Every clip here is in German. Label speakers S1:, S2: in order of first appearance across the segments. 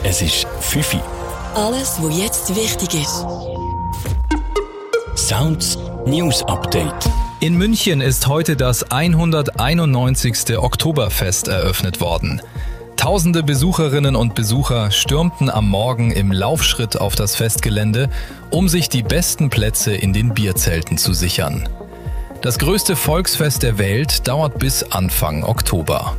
S1: Es ist 5 Uhr.
S2: Alles, was jetzt wichtig ist.
S1: Sounds News Update.
S3: In München ist heute das 191. Oktoberfest eröffnet worden. Tausende Besucherinnen und Besucher stürmten am Morgen im Laufschritt auf das Festgelände, um sich die besten Plätze in den Bierzelten zu sichern. Das größte Volksfest der Welt dauert bis Anfang Oktober.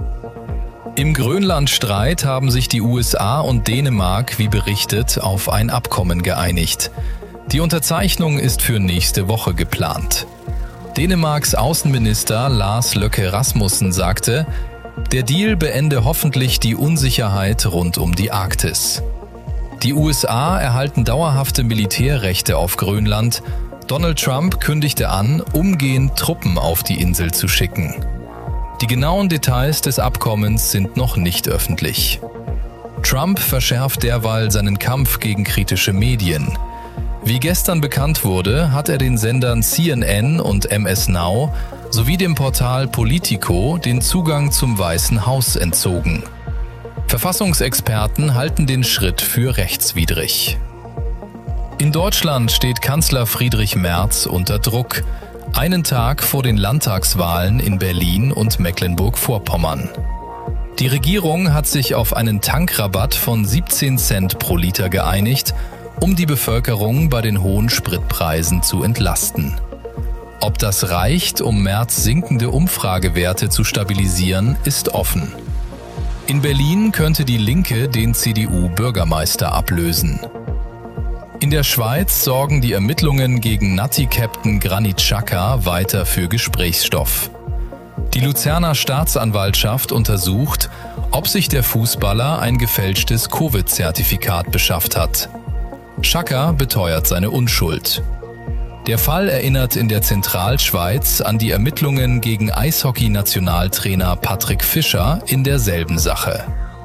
S3: Im Grönlandstreit haben sich die USA und Dänemark, wie berichtet, auf ein Abkommen geeinigt. Die Unterzeichnung ist für nächste Woche geplant. Dänemarks Außenminister Lars Løkke Rasmussen sagte, der Deal beende hoffentlich die Unsicherheit rund um die Arktis. Die USA erhalten dauerhafte Militärrechte auf Grönland. Donald Trump kündigte an, umgehend Truppen auf die Insel zu schicken. Die genauen Details des Abkommens sind noch nicht öffentlich. Trump verschärft derweil seinen Kampf gegen kritische Medien. Wie gestern bekannt wurde, hat er den Sendern CNN und MS Now sowie dem Portal Politico den Zugang zum Weißen Haus entzogen. Verfassungsexperten halten den Schritt für rechtswidrig. In Deutschland steht Kanzler Friedrich Merz unter Druck, einen Tag vor den Landtagswahlen in Berlin und Mecklenburg-Vorpommern. Die Regierung hat sich auf einen Tankrabatt von 17 Cent pro Liter geeinigt, um die Bevölkerung bei den hohen Spritpreisen zu entlasten. Ob das reicht, um Merz sinkende Umfragewerte zu stabilisieren, ist offen. In Berlin könnte die Linke den CDU-Bürgermeister ablösen. In der Schweiz sorgen die Ermittlungen gegen Nati-Captain Granit Xhaka weiter für Gesprächsstoff. Die Luzerner Staatsanwaltschaft untersucht, ob sich der Fußballer ein gefälschtes Covid-Zertifikat beschafft hat. Xhaka beteuert seine Unschuld. Der Fall erinnert in der Zentralschweiz an die Ermittlungen gegen Eishockey-Nationaltrainer Patrick Fischer in derselben Sache.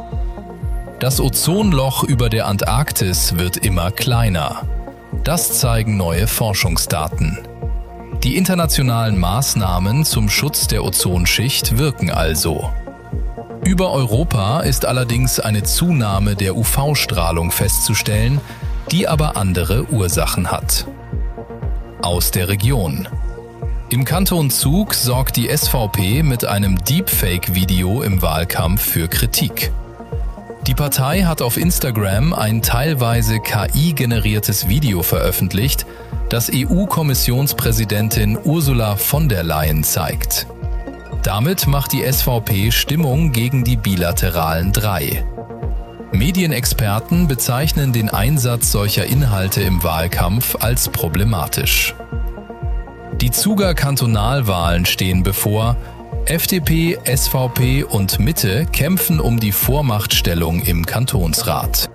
S3: Das Ozonloch über der Antarktis wird immer kleiner. Das zeigen neue Forschungsdaten. Die internationalen Maßnahmen zum Schutz der Ozonschicht wirken also. Über Europa ist allerdings eine Zunahme der UV-Strahlung festzustellen, die aber andere Ursachen hat. Aus der Region. Im Kanton Zug sorgt die SVP mit einem Deepfake-Video im Wahlkampf für Kritik. Die Partei hat auf Instagram ein teilweise KI-generiertes Video veröffentlicht, das EU-Kommissionspräsidentin Ursula von der Leyen zeigt. Damit macht die SVP Stimmung gegen die bilateralen Drei. Medienexperten bezeichnen den Einsatz solcher Inhalte im Wahlkampf als problematisch. Die Zuger Kantonalwahlen stehen bevor. FDP, SVP und Mitte kämpfen um die Vormachtstellung im Kantonsrat.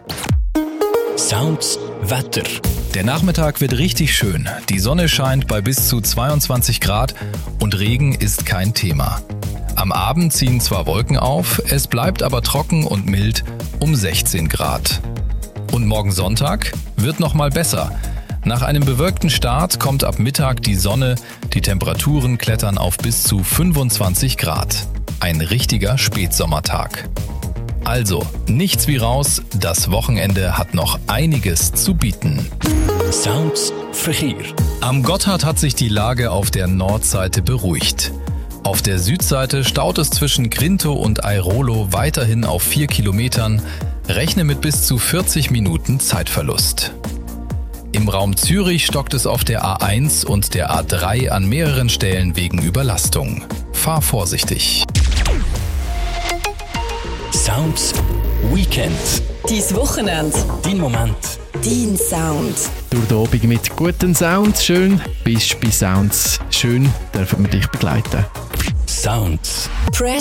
S1: Sounds Wetter.
S3: Der Nachmittag wird richtig schön. Die Sonne scheint bei bis zu 22 Grad und Regen ist kein Thema. Am Abend ziehen zwar Wolken auf, es bleibt aber trocken und mild um 16 Grad. Und morgen Sonntag wird noch mal besser. Nach einem bewölkten Start kommt ab Mittag die Sonne, die Temperaturen klettern auf bis zu 25 Grad. Ein richtiger Spätsommertag. Also, nichts wie raus, das Wochenende hat noch einiges zu bieten.
S1: Sounds Verkehr.
S3: Am Gotthard hat sich die Lage auf der Nordseite beruhigt. Auf der Südseite staut es zwischen Grintow und Airolo weiterhin auf 4 Kilometern. Rechne mit bis zu 40 Minuten Zeitverlust. Im Raum Zürich stockt es auf der A1 und der A3 an mehreren Stellen wegen Überlastung. Fahr vorsichtig.
S1: Sounds Weekend.
S2: Dein Wochenende.
S1: Dein Moment.
S2: Dein Sound.
S4: Durch den Abend mit guten Sounds. Schön bist bei Sounds. Schön dürfen wir dich begleiten.
S1: Sounds.
S2: Press